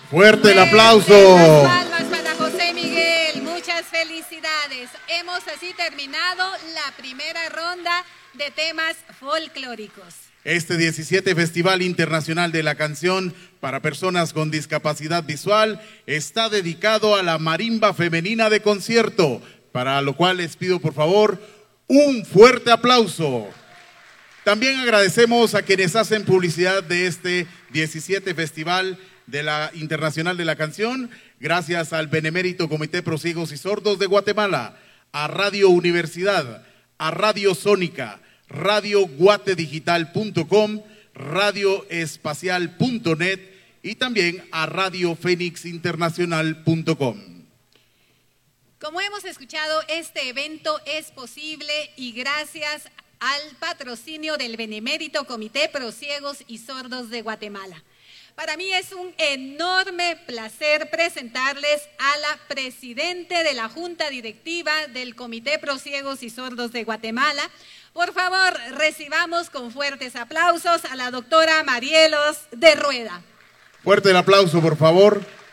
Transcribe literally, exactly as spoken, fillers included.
Fuerte el aplauso. Las palmas para José Miguel, muchas felicidades. Hemos así terminado la primera ronda de temas folclóricos. Este diecisiete Festival Internacional de la Canción para Personas con Discapacidad Visual está dedicado a la marimba femenina de concierto, para lo cual les pido por favor un fuerte aplauso. También agradecemos a quienes hacen publicidad de este diecisiete Festival de la Internacional de la Canción, gracias al Benemérito Comité Pro Ciegos y Sordos de Guatemala, a Radio Universidad, a Radio Sónica, radio guate digital punto com, radio espacial punto net y también a radio fénix internacional punto com. Como hemos escuchado, este evento es posible y gracias al patrocinio del Benemérito Comité Pro Ciegos y Sordos de Guatemala. Para mí es un enorme placer presentarles a la presidente de la Junta Directiva del Comité Pro Ciegos y Sordos de Guatemala. Por favor, recibamos con fuertes aplausos a la doctora Marielos de Rueda. Fuerte el aplauso, por favor.